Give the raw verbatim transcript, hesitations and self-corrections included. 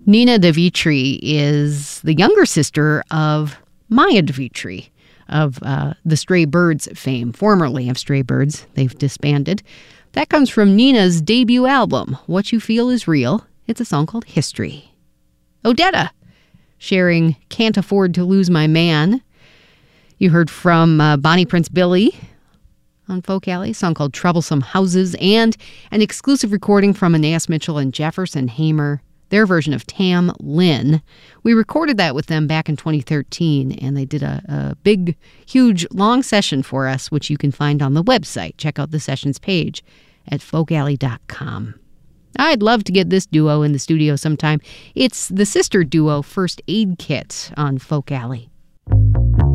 Nina DeVitri is the younger sister of Maya DeVitri of uh, the Stray Birds fame, formerly of Stray Birds. They've disbanded. That comes from Nina's debut album, What You Feel Is Real. It's a song called History. Odetta, sharing Can't Afford to Lose My Man. You heard from uh, Bonnie Prince Billy on Folk Alley, a song called Troublesome Houses, and an exclusive recording from Anais Mitchell and Jefferson Hamer, their version of Tam Lin. We recorded that with them back in twenty thirteen, and they did a, a big, huge, long session for us, which you can find on the website. Check out the sessions page at folk alley dot com. I'd love to get this duo in the studio sometime. It's the sister duo First Aid Kit on Folk Alley.